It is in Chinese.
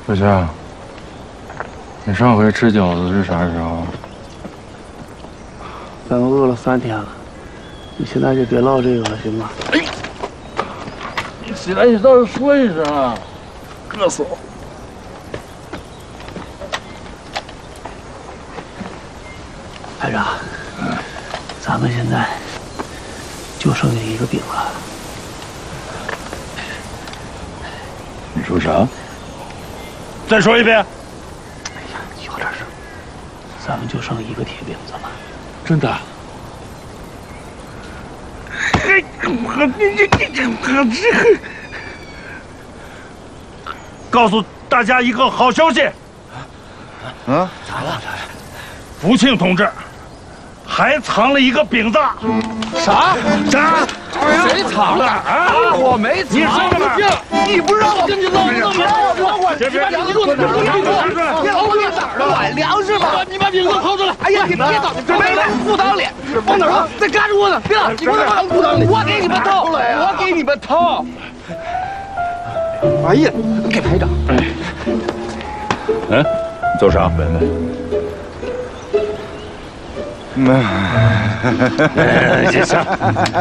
小轩，你上回吃饺子是啥时候？ 咱们饿了3天了，你现在就别唠这个了，行吗？ 哎，你起来，你倒是说一声啊！饿死我！ 排长，咱们现在就剩下1个饼了。 你说啥？ 再说一遍。 哎呀，有点声。咱们就剩1个铁饼子了。 真的？ 嘿，告诉大家一个好消息。 啊？ 咋了？ 福庆同志还藏了1个饼子。 啥？ 啥？ 谁藏的？啊！我没藏。 你说的吧？ 你不让我跟你唠，你怎么让我？ 别！ 你给我拿出来！你老给哪儿了？管粮食吗？你把饼子掏出来！哎呀，你别倒，没在裤裆里，往哪儿？在嘎吱窝呢！别倒，你给我放裤裆里！我给你们掏，我给你们掏。哎呀，给排长。 嗯，做啥？ 没。 行。